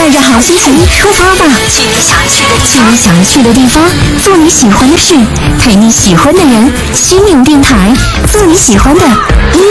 带着好心情出发吧，去你想去的地方，做你喜欢的事，陪你喜欢的人。心灵电台，做你喜欢的音